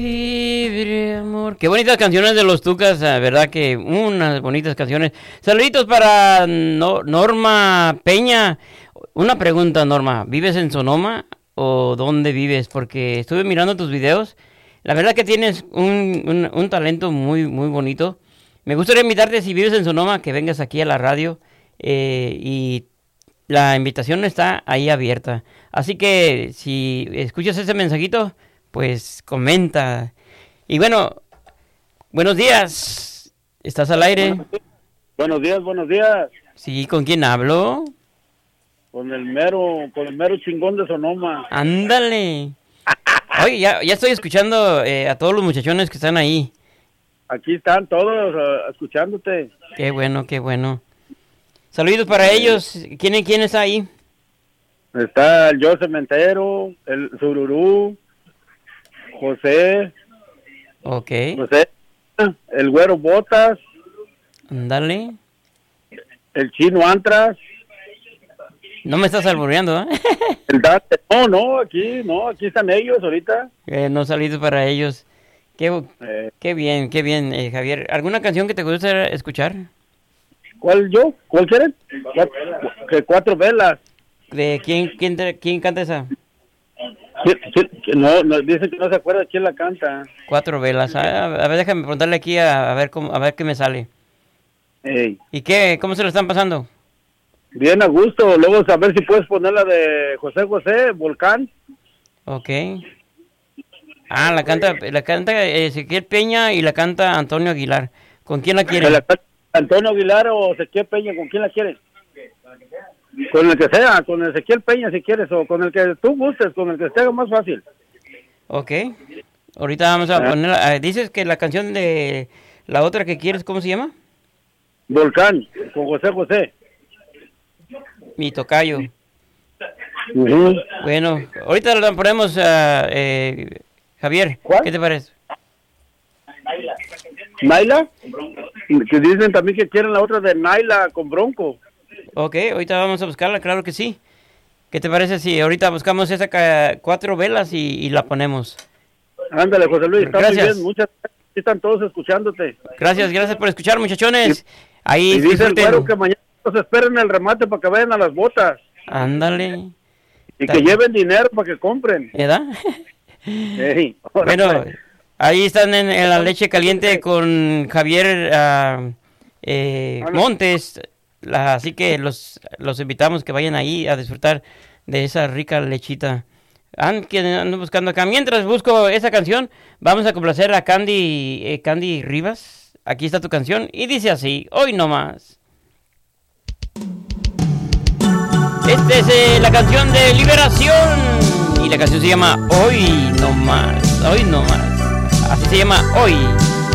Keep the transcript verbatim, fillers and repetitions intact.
Libre amor. Qué bonitas canciones de los Tucas, la verdad que unas bonitas canciones. Saluditos para no, Norma Peña. Una pregunta, Norma, ¿vives en Sonoma o dónde vives? Porque estuve mirando tus videos. La verdad que tienes un, un, un talento muy, muy bonito. Me gustaría invitarte, si vives en Sonoma, que vengas aquí a la radio. Eh, y la invitación está ahí abierta. Así que si escuchas ese mensajito, pues comenta. Y bueno, buenos días. ¿Estás al aire? Buenos días, buenos días. Sí, ¿con quién hablo? Con el mero, con el mero chingón de Sonoma. Ándale. Oye, ya, ya estoy escuchando eh, a todos los muchachones que están ahí. Aquí están todos uh, escuchándote. Qué bueno, qué bueno. Saludos para ellos. ¿Quién, quién está ahí? Está el José Mentero, el Sururú, José. Ok. José, el Güero Botas. Ándale. El Chino Antras. No me estás albureando, ¿eh? El Dante. No, no, aquí, no, aquí están ellos ahorita. Eh, no saludos para ellos. Qué, eh. qué bien, qué bien, eh, Javier. ¿Alguna canción que te gusta escuchar? ¿Cuál yo? ¿Cuál quieren? Cuatro, que cuatro velas. ¿De quién, quién, te, quién canta esa? ¿Quién, quién, no, no, dice que no se acuerda quién la canta. Cuatro velas. A, a ver, déjame preguntarle aquí a, a ver cómo, a ver qué me sale. Ey. ¿Y qué? ¿Cómo se lo están pasando? Bien a gusto. Luego a ver si puedes poner la de José José, Volcán. Ok. Ah, la canta, la canta Ezequiel Peña y la canta Antonio Aguilar. ¿Con quién la quiere? La canta Antonio Aguilar o Ezequiel Peña, ¿con quién la quieres? Con el que sea, con Ezequiel Peña si quieres, o con el que tú gustes, con el que esté más fácil. Ok. Ahorita vamos a poner, ah, dices que la canción de la otra que quieres, ¿cómo se llama? Volcán, con José José. Mi tocayo. Uh-huh. Bueno, ahorita la ponemos, uh, eh, Javier. ¿Cuál? ¿Qué te parece? ¿Naila? Que dicen también que quieren la otra de Naila con Bronco. Ok, ahorita vamos a buscarla, claro que sí. ¿Qué te parece si ahorita buscamos esa ca- cuatro velas y, y la ponemos? Ándale, José Luis, está Gracias. muy bien, muchas gracias. Están todos escuchándote. Gracias, gracias por escuchar, muchachones. Ahí Y dice el disfruten. güero que mañana nos esperen el remate para que vayan a las botas. Ándale. Y que lleven dinero para que compren. ¿Verdad? Hey, Bueno, ahí están en, en la leche caliente con Javier uh, eh, Montes. La, así que los, los invitamos que vayan ahí a disfrutar de esa rica lechita. Ando, ando buscando acá. Mientras busco esa canción, vamos a complacer a Candy, eh, Candy Rivas. Aquí está tu canción y dice así: hoy no más. Esta es eh, la canción de Liberación y la canción se llama Hoy no más. Hoy no más. Así se llama Hoy.